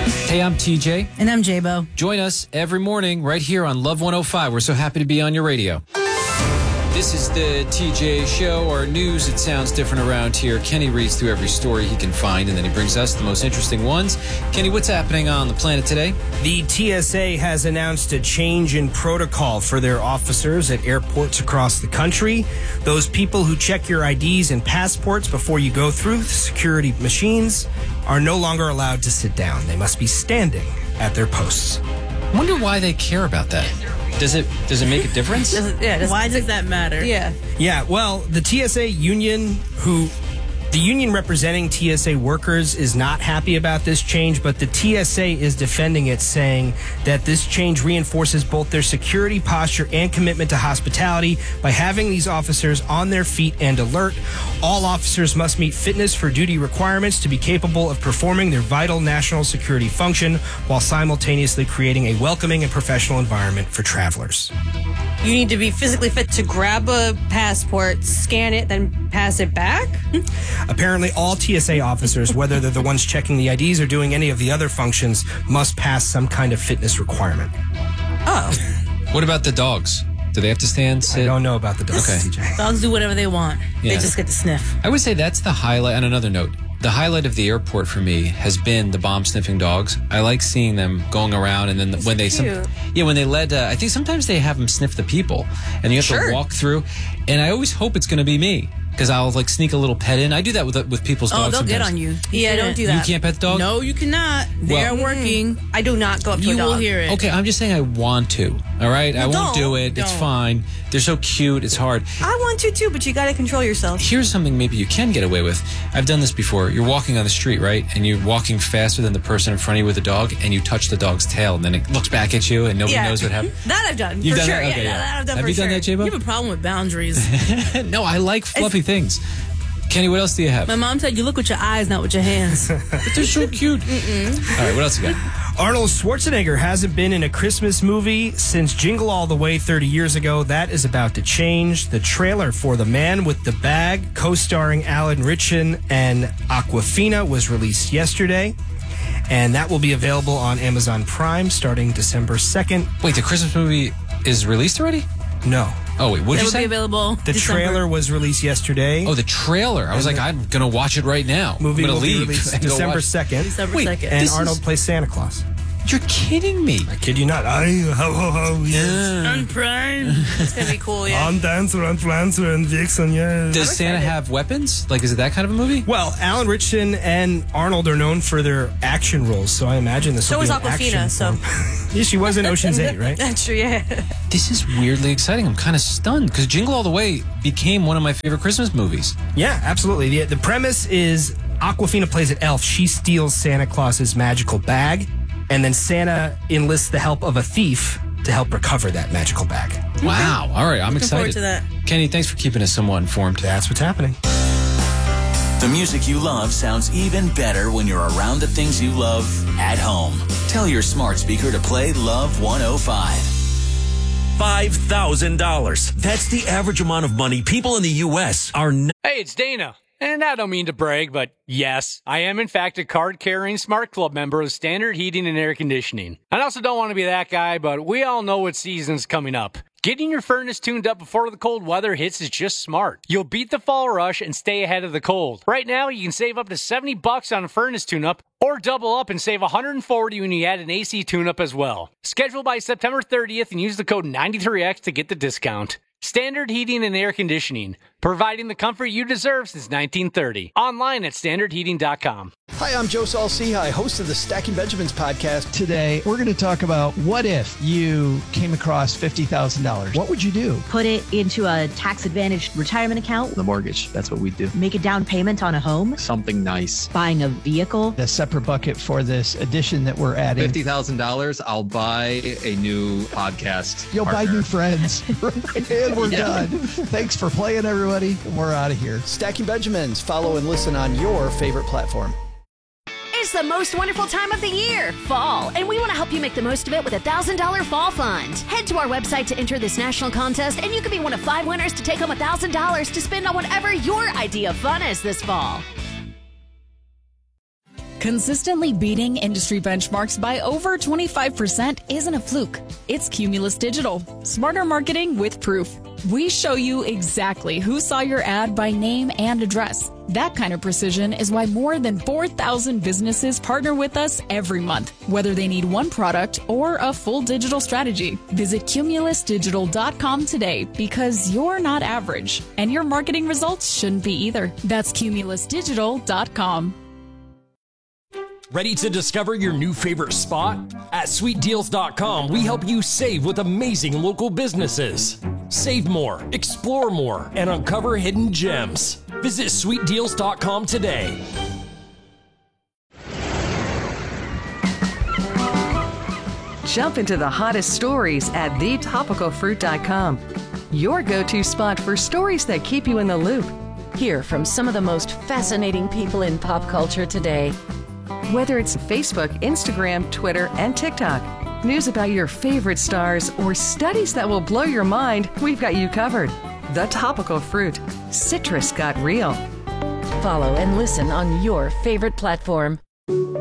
Hey, I'm TJ. And I'm J-Bo. Join us every morning right here on Love 105. We're so happy to be on your radio. This is the TJ Show. Our news, it sounds different around here. Kenny reads through every story he can find, and then he brings us the most interesting ones. Kenny, what's happening on the planet today? The TSA has announced a change in protocol for their officers at airports across the country. Those people who check your IDs and passports before you go through the security machines are no longer allowed to sit down. They must be standing at their posts. I wonder why they care about that. Does it make a difference? Why does that matter? Yeah, well, the TSA union, the union representing TSA workers is not happy about this change, but the TSA is defending it, saying that this change reinforces both their security posture and commitment to hospitality by having these officers on their feet and alert. All officers must meet fitness for duty requirements to be capable of performing their vital national security function while simultaneously creating a welcoming and professional environment for travelers. You need to be physically fit to grab a passport, scan it, then pass it back? Apparently, all TSA officers, whether they're the ones checking the IDs or doing any of the other functions, must pass some kind of fitness requirement. Oh. What about the dogs? Do they have to stand, sit? I don't know about the dogs, Okay. TJ. Dogs do whatever they want. Yeah. They just get to sniff. I would say that's the highlight. On another note, the highlight of the airport for me has been the bomb-sniffing dogs. I like seeing them going around, and then when they led, I think sometimes they have them sniff the people, and you have to walk through. And I always hope it's going to be me, because I'll like sneak a little pet in. I do that with people's dogs. Oh, they'll sometimes. get on you. Yeah, don't do that. You can't pet the dog? No, you cannot. They're working. I do not go up to a dog. You will hear it. Okay, I'm just saying I want to. All right, I won't do it. It's fine. They're so cute. It's hard. I want to too, but you got to control yourself. Here's something maybe you can get away with. I've done this before. You're walking on the street, right? And you're walking faster than the person in front of you with a dog, and you touch the dog's tail, and then it looks back at you, and nobody knows what happened. That I've done. You've for done sure. that? Okay, that I've done Have for you sure. done that, J-Bo? You have a problem with boundaries. No, I like fluffy things. Kenny, what else do you have? My mom said you look with your eyes, not with your hands. But they're so cute. All right, what else you got? Arnold Schwarzenegger hasn't been in a Christmas movie since Jingle All the Way 30 years ago. That is about to change. The trailer for The Man with the Bag, co-starring Alan Ritchson and Awkwafina, was released yesterday. And that will be available on Amazon Prime starting December 2nd. Wait, the Christmas movie is released already? No. Oh, wait, what did you It will say? be available The trailer was released yesterday. Oh, the trailer. I was like, I'm going to watch it right now. Movie I'm going will to be leave. released and go December watch. 2nd. December Wait, 2nd. And Arnold plays Santa Claus. You're kidding me. I kid you not. Ho, ho, ho, yes. On Prime. It's going to be cool, yeah. On Dancer and Prancer and Vixen, yes. Does Santa have weapons? Like, is it that kind of a movie? Well, Alan Ritchson and Arnold are known for their action roles, so I imagine this will be So an is action Awkwafina, so. film. Yeah, she was in Ocean's 8, right? That's true, yeah. This is weirdly exciting. I'm kind of stunned because Jingle All the Way became one of my favorite Christmas movies. Yeah, absolutely. The premise is Awkwafina plays an elf. She steals Santa Claus's magical bag, and then Santa enlists the help of a thief to help recover that magical bag. Wow. All right, I'm Looking forward excited. to that. Kenny, thanks for keeping us somewhat informed. That's what's happening. The music you love sounds even better when you're around the things you love at home. Tell your smart speaker to play Love 105. $5,000. That's the average amount of money people in the U.S. are not. Hey, it's Dana. And I don't mean to brag, but yes, I am in fact a card-carrying Smart Club member of Standard Heating and Air Conditioning. I also don't want to be that guy, but we all know what season's coming up. Getting your furnace tuned up before the cold weather hits is just smart. You'll beat the fall rush and stay ahead of the cold. Right now, you can save up to $70 on a furnace tune-up, or double up and save $140 when you add an AC tune-up as well. Schedule by September 30th and use the code 93X to get the discount. Standard Heating and Air Conditioning, providing the comfort you deserve since 1930. Online at standardheating.com. Hi, I'm Joe Saul-Sehy, host of the Stacking Benjamins podcast. Today, we're going to talk about what if you came across $50,000? What would you do? Put it into a tax-advantaged retirement account. The mortgage, that's what we do. Make a down payment on a home. Something nice. Buying a vehicle. A separate bucket for this addition that we're adding. $50,000, I'll buy a new podcast. You'll partner. buy new friends. And we're done. Thanks for playing, everybody. And we're out of here. Stacking Benjamins. Follow and listen on your favorite platform. It's the most wonderful time of the year, fall, and we want to help you make the most of it with a $1,000 fall fund. Head to our website to enter this national contest, and you could be one of 5 winners to take home $1,000 to spend on whatever your idea of fun is this fall. Consistently beating industry benchmarks by over 25% isn't a fluke. It's Cumulus Digital. Smarter marketing with proof. We show you exactly who saw your ad by name and address. That kind of precision is why more than 4,000 businesses partner with us every month, whether they need one product or a full digital strategy. Visit cumulusdigital.com today because you're not average, and your marketing results shouldn't be either. That's cumulusdigital.com. Ready to discover your new favorite spot? At sweetdeals.com, we help you save with amazing local businesses. Save more, explore more, and uncover hidden gems. Visit sweetdeals.com today. Jump into the hottest stories at thetopicalfruit.com. Your go-to spot for stories that keep you in the loop. Hear from some of the most fascinating people in pop culture today. Whether it's Facebook, Instagram, Twitter, and TikTok, news about your favorite stars, or studies that will blow your mind, we've got you covered. The Topical Fruit. Citrus got real. Follow and listen on your favorite platform.